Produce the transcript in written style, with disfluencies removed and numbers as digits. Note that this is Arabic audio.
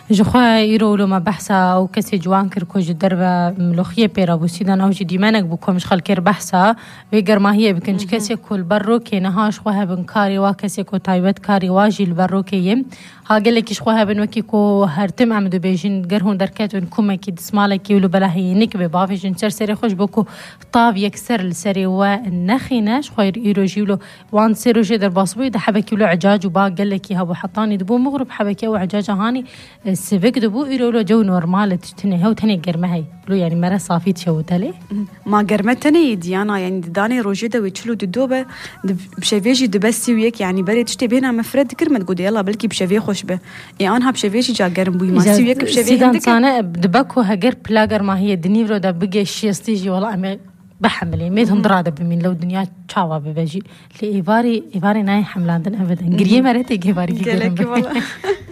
جخوا إيرو لما بحثا أو كسي جوان كركو جدربة ملوخية بيرا بوسيدان أو جدي منك بكو مش خالكير بحثا ويقر ما هي بكنش كسي كل بروكي نهاش خوها بنكاري وكسي كو تايبت كاري واجي البروكي ها قال لك خوها بنوكي كو هرتم عمدو بيجين قرهون دركاتون كومكي دسمالكي ولو بلاهي نكبه بافيجن سر سري خوش بكو طاب يكسر السري والنخيناش خوير إيرو جيولو وان سيرو جدر باصبوي ده حبكي له عجاج وبا قال لك هابو حطاني دبو مغرب حبكي أو عجاج هاني السفك دبو إيرو له جو نورمال تشتني هو تاني قرمهاي لو يعني مرة صافي تشوت عليه ما قرمتني ديانا يعني داني روجيدا ويتشلو ددوبة بشفيجي دبسي وياك يعني بري تشتي بينا مفرد كرمة تقول يلا بلكي بشفي خوش به يعني أنا بشفيجي جا قرم بوي ما سي وياك بشفي سيدان صانع دبكو هجر بلاجر ما هي دنيفرو ده بقى شيستيجي والله أمي بحملي ميتهم درادة بمين لو الدنيا تشاوا ببجي لإيفاري ناي حملان أبدا قريه مرتي إيفاري قالك والله